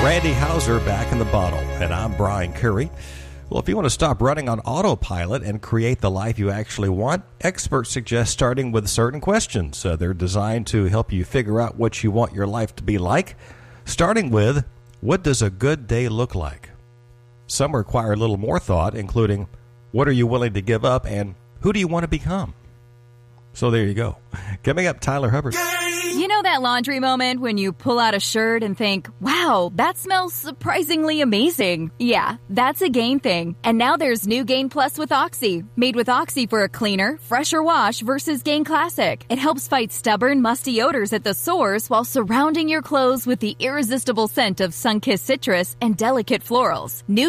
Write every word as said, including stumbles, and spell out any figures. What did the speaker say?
Randy Hauser back in the bottle, and I'm Brian Curry. Well, if you want to stop running on autopilot and create the life you actually want, experts suggest starting with certain questions. Uh, they're designed to help you figure out what you want your life to be like, starting with, what does a good day look like? Some require a little more thought, including, what are you willing to give up, and who do you want to become? So there you go. Coming up, Tyler Hubbard. You know that laundry moment when you pull out a shirt and think, wow, that smells surprisingly amazing. Yeah, that's a Gain thing. And now there's new Gain Plus with Oxy. Made with Oxy for a cleaner, fresher wash versus Gain Classic. It helps fight stubborn, musty odors at the source while surrounding your clothes with the irresistible scent of sun-kissed citrus and delicate florals. New